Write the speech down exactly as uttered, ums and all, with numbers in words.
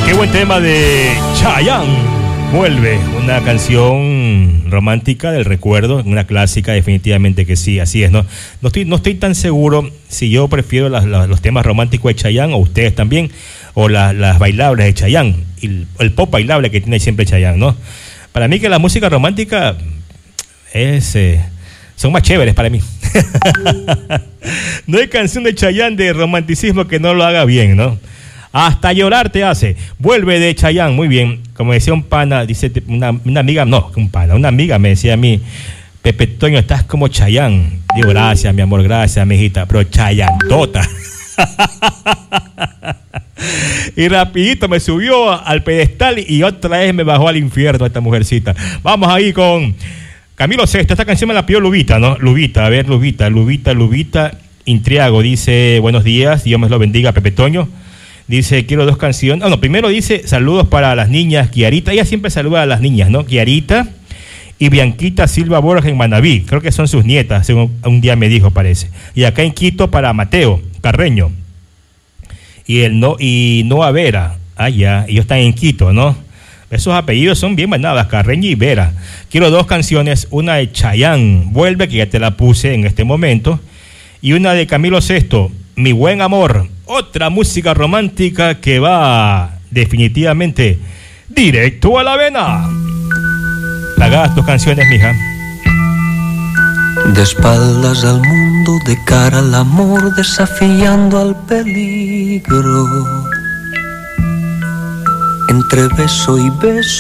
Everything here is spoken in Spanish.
Qué buen tema de Chayanne. Vuelve, una canción romántica del recuerdo, una clásica, definitivamente que sí, así es, ¿no? No estoy, no estoy tan seguro si yo prefiero las, las, los temas románticos de Chayanne, o ustedes también, o la, las bailables de Chayanne, el, el pop bailable que tiene siempre Chayanne, ¿no? Para mí que la música romántica es... Eh, son más chéveres para mí. No hay canción de Chayanne de romanticismo que no lo haga bien, ¿no? Hasta llorar te hace. Vuelve de Chayanne, muy bien. Como decía un pana, dice una, una amiga, no, un pana, una amiga me decía a mí, Pepe Toño, estás como Chayanne. Digo, gracias, mi amor, gracias, mijita, pero Chayantota. Y rapidito me subió al pedestal y otra vez me bajó al infierno esta mujercita. Vamos ahí con Camilo Sesto. Esta canción me la pidió Lubita, ¿no? Lubita, a ver, Lubita, Lubita, Lubita, Intriago, dice, buenos días, Dios me lo bendiga, Pepe Toño. Dice, quiero dos canciones. Ah, no, primero dice, saludos para las niñas, Kiarita. Ella siempre saluda a las niñas, ¿no? Kiarita y Bianquita Silva Borja en Manaví. Creo que son sus nietas, según un día me dijo, parece. Y acá en Quito para Mateo Carreño. Y el no, y Noa Vera. Ah, ya, ellos están en Quito, ¿no? Esos apellidos son bien manadas, Carreño y Vera. Quiero dos canciones, una de Chayanne, Vuelve, que ya te la puse en este momento, y una de Camilo Sesto, Mi Buen Amor. Otra música romántica que va definitivamente directo a la vena. Pagas tus canciones, mija. De espaldas al mundo, de cara al amor, desafiando al peligro. Entre beso y beso